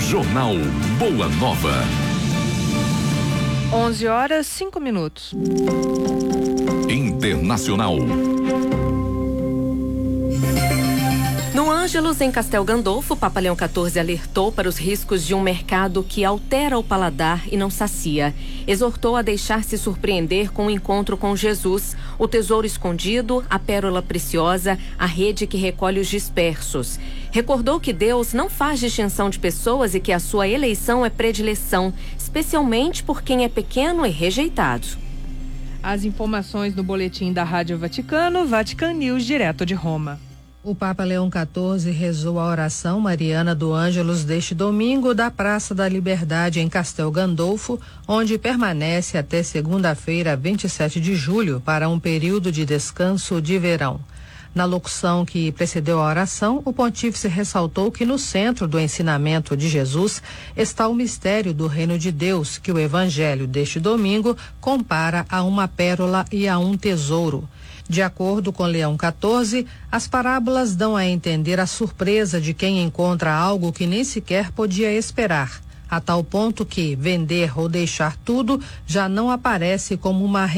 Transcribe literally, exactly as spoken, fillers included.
Jornal Boa Nova. onze horas, cinco minutos. Internacional. No Ângelos, em Castel Gandolfo, Papa Leão quatorze alertou para os riscos de um mercado que altera o paladar e não sacia. Exortou a deixar-se surpreender com o encontro com Jesus, o tesouro escondido, a pérola preciosa, a rede que recolhe os dispersos. Recordou que Deus não faz distinção de pessoas e que a sua eleição é predileção, especialmente por quem é pequeno e rejeitado. As informações no boletim da Rádio Vaticano, Vatican News, direto de Roma. O Papa Leão quatorze rezou a oração mariana do Ângelus deste domingo da Praça da Liberdade em Castel Gandolfo, onde permanece até segunda-feira, vinte e sete de julho, para um período de descanso de verão. Na locução que precedeu a oração, o pontífice ressaltou que no centro do ensinamento de Jesus está o mistério do reino de Deus, que o evangelho deste domingo compara a uma pérola e a um tesouro. De acordo com Leão quatorze, as parábolas dão a entender a surpresa de quem encontra algo que nem sequer podia esperar, a tal ponto que vender ou deixar tudo já não aparece como uma